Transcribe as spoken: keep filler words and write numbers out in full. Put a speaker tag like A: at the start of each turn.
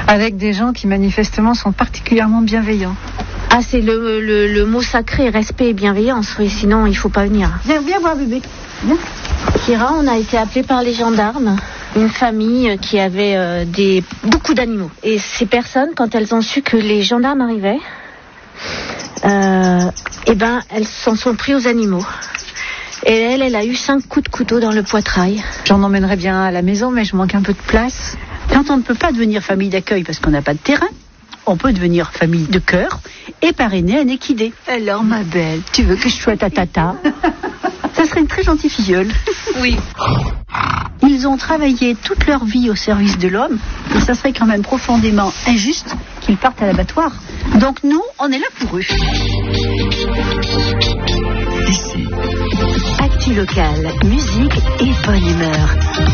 A: Avec des gens qui manifestement sont particulièrement bienveillants.
B: Ah, c'est le, le, le mot sacré, respect et bienveillance, oui, sinon il faut pas venir.
A: Viens, viens voir bébé. Viens.
B: Kira, on a été appelé par les gendarmes, une famille qui avait euh, des, beaucoup d'animaux. Et ces personnes, quand elles ont su que les gendarmes arrivaient, euh, eh ben, elles s'en sont pris aux animaux. Et elle, elle a eu cinq coups de couteau dans le poitrail.
A: J'en emmènerais bien à la maison, mais je manque un peu de place.
C: Quand on ne peut pas devenir famille d'accueil parce qu'on n'a pas de terrain, on peut devenir famille de cœur et parrainer un équidé.
A: Alors, ma belle, tu veux que je sois ta tata?
C: Ça serait une très gentille filleule.
B: Oui.
C: Ils ont travaillé toute leur vie au service de l'homme, et ça serait quand même profondément injuste qu'ils partent à l'abattoir. Donc nous, on est là pour eux.
D: Ici. Actu local, musique et bonne humeur.